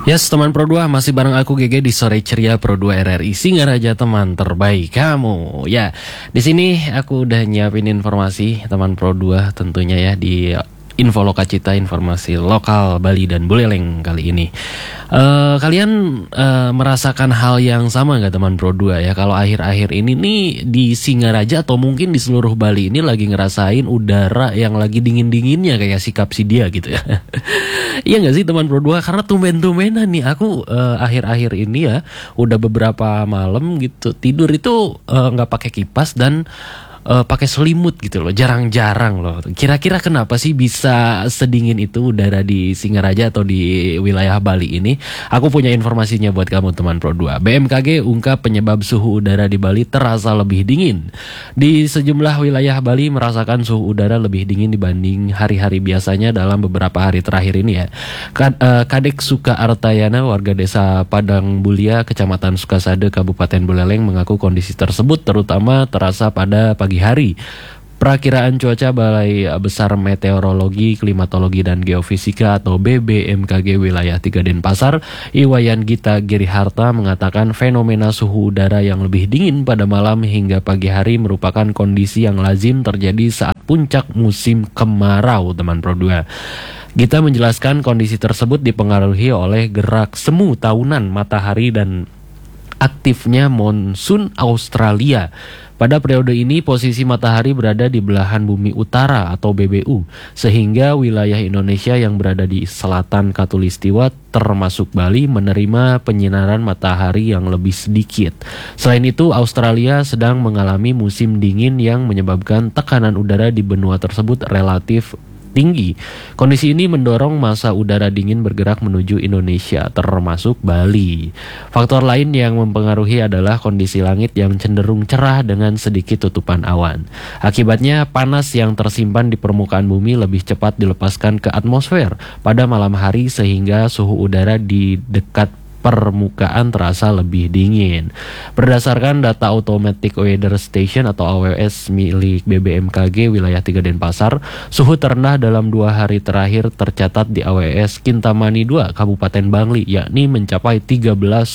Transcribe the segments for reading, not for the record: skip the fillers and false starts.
Yes, teman Pro 2 masih bareng aku GG di Sore Ceria Pro 2 RRI Singaraja, teman terbaik kamu. Ya, di sini aku udah nyiapin informasi teman Pro 2 tentunya ya di Info Lokacita, informasi lokal Bali dan Buleleng kali ini. Kalian merasakan hal yang sama nggak teman Pro 2 ya? Kalau akhir-akhir ini nih di Singaraja atau mungkin di seluruh Bali ini lagi ngerasain udara yang lagi dingin-dinginnya kayak sikap si dia gitu ya. Iya nggak sih teman Pro 2? Karena tumben-tumbenan nih aku akhir-akhir ini ya udah beberapa malam gitu tidur itu nggak pakai kipas dan pakai selimut gitu loh, jarang-jarang loh. Kira-kira kenapa sih bisa sedingin itu udara di Singaraja atau di wilayah Bali ini? Aku punya informasinya buat kamu teman Pro 2. BMKG ungkap penyebab suhu udara di Bali terasa lebih dingin. Di sejumlah wilayah Bali merasakan suhu udara lebih dingin dibanding hari-hari biasanya dalam beberapa hari terakhir ini ya. Kadek Suka Artayana, warga desa Padang Bulia, Kecamatan Sukasade, Kabupaten Buleleng mengaku kondisi tersebut terutama terasa pada pagi hari. Perakiraan cuaca Balai Besar Meteorologi, Klimatologi dan Geofisika atau BBMKG wilayah 3 Denpasar, Iwayan Gita Giriharta mengatakan fenomena suhu udara yang lebih dingin pada malam hingga pagi hari merupakan kondisi yang lazim terjadi saat puncak musim kemarau teman Pro 2. Gita menjelaskan kondisi tersebut dipengaruhi oleh gerak semu tahunan matahari dan aktifnya monsun Australia. Pada periode ini posisi matahari berada di belahan bumi utara atau BBU, sehingga wilayah Indonesia yang berada di selatan Khatulistiwa termasuk Bali menerima penyinaran matahari yang lebih sedikit. Selain itu, Australia sedang mengalami musim dingin yang menyebabkan tekanan udara di benua tersebut relatif tinggi. Kondisi ini mendorong massa udara dingin bergerak menuju Indonesia, termasuk Bali. Faktor lain yang mempengaruhi adalah kondisi langit yang cenderung cerah dengan sedikit tutupan awan. Akibatnya, panas yang tersimpan di permukaan bumi lebih cepat dilepaskan ke atmosfer pada malam hari sehingga suhu udara di dekat permukaan terasa lebih dingin. Berdasarkan data Automatic Weather Station atau AWS milik BBMKG wilayah 3 Denpasar, suhu terendah dalam 2 hari terakhir tercatat di AWS Kintamani 2 Kabupaten Bangli, yakni mencapai 13,51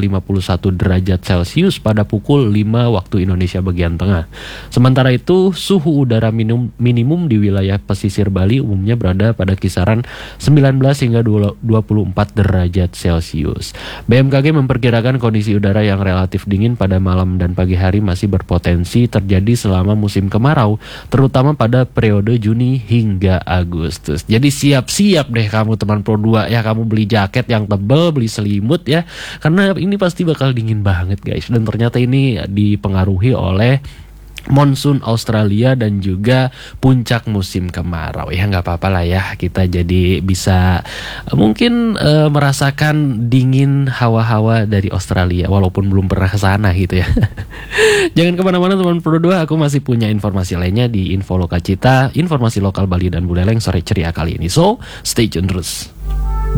derajat Celcius pada pukul 5 waktu Indonesia bagian tengah. Sementara itu, suhu udara minimum di wilayah pesisir Bali umumnya berada pada kisaran 19 hingga 24 derajat Celcius. BMKG memperkirakan kondisi udara yang relatif dingin pada malam dan pagi hari masih berpotensi terjadi selama musim kemarau, terutama pada periode Juni hingga Agustus. Jadi siap-siap deh kamu teman Pro 2 ya, kamu beli jaket yang tebal, beli selimut ya, karena ini pasti bakal dingin banget guys. Dan ternyata ini dipengaruhi oleh monsun Australia dan juga puncak musim kemarau. Ya nggak apa-apa lah ya, kita jadi bisa mungkin merasakan dingin hawa-hawa dari Australia walaupun belum pernah ke sana gitu ya. Jangan kemana-mana teman Pro 2, aku masih punya informasi lainnya di Info Lokacita, informasi lokal Bali dan Buleleng sore ceria kali ini. So, stay tune terus.